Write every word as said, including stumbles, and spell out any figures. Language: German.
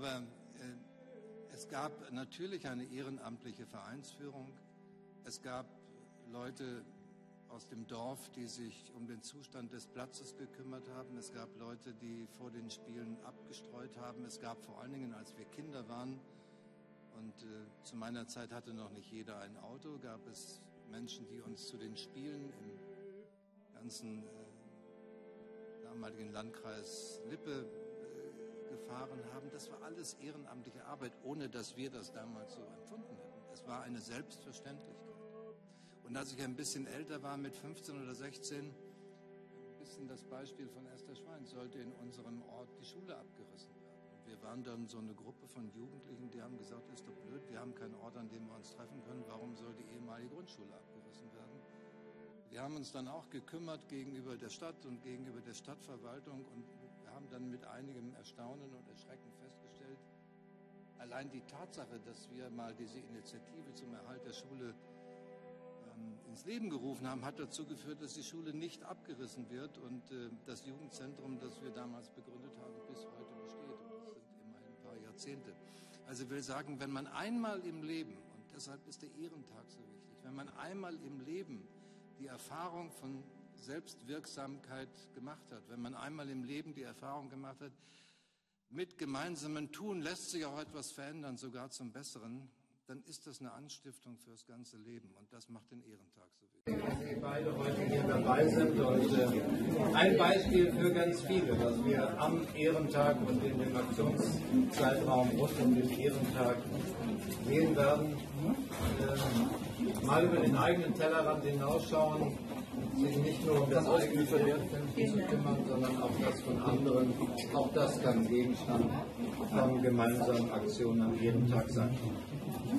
Aber äh, es gab natürlich eine ehrenamtliche Vereinsführung. Es gab Leute aus dem Dorf, die sich um den Zustand des Platzes gekümmert haben. Es gab Leute, die vor den Spielen abgestreut haben. Es gab vor allen Dingen, als wir Kinder waren, und äh, zu meiner Zeit hatte noch nicht jeder ein Auto, gab es Menschen, die uns zu den Spielen im ganzen äh, damaligen Landkreis Lippe äh, gefahren haben. Das war alles ehrenamtliche Arbeit, ohne dass wir das damals so empfunden hätten. Es war eine Selbstverständlichkeit. Und als ich ein bisschen älter war, mit fünfzehn oder sechzehn, ein bisschen das Beispiel von Esther Schwein, sollte in unserem Ort die Schule abgerissen werden. Und wir waren dann so eine Gruppe von Jugendlichen, die haben gesagt, ist doch blöd, wir haben keinen Ort, an dem wir uns treffen können, warum soll die ehemalige Grundschule abgerissen werden? Wir haben uns dann auch gekümmert gegenüber der Stadt und gegenüber der Stadtverwaltung und wir haben dann mit einigem Erstaunen und Erschrecken festgestellt, allein die Tatsache, dass wir mal diese Initiative zum Erhalt der Schule ins Leben gerufen haben, hat dazu geführt, dass die Schule nicht abgerissen wird und äh, das Jugendzentrum, das wir damals begründet haben, bis heute besteht. Und das sind immerhin ein paar Jahrzehnte. Also ich will sagen, wenn man einmal im Leben, und deshalb ist der Ehrentag so wichtig, wenn man einmal im Leben die Erfahrung von Selbstwirksamkeit gemacht hat, wenn man einmal im Leben die Erfahrung gemacht hat, mit gemeinsamen Tun lässt sich auch etwas verändern, sogar zum Besseren, dann ist das eine Anstiftung fürs ganze Leben und das macht den Ehrentag so wichtig. Dass Sie beide heute hier dabei sind und äh, ein Beispiel für ganz viele, was wir am Ehrentag und in dem Aktionszeitraum rund um den Ehrentag sehen werden. Äh, mal über den eigenen Tellerrand hinausschauen, sich nicht nur um das eigene Selbstverständnis zu kümmern, sondern auch das von anderen. Auch das kann Gegenstand von gemeinsamen Aktionen am Ehrentag sein.